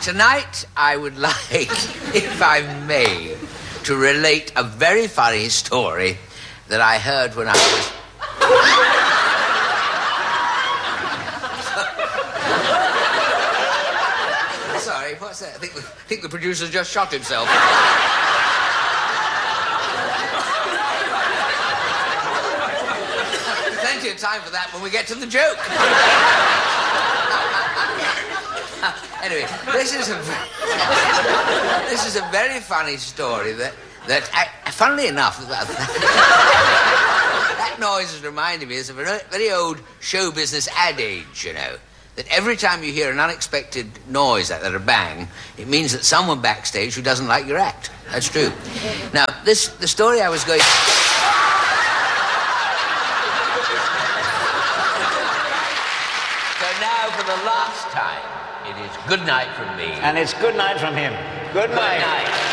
Tonight, I would like, if I may, to relate a very funny story that I heard when I was... Sorry, what's that? I think the producer's just shot himself. Plenty of time for that when we get to the joke. Anyway, this is a very funny story that funnily enough, that noise is reminding me of a very old show business adage, you know, that every time you hear an unexpected noise like that, a bang, it means that someone backstage who doesn't like your act. That's true. Now, the story I was going... So now, for the last time, it is good night from me. And it's good night from him. Good night. Good night.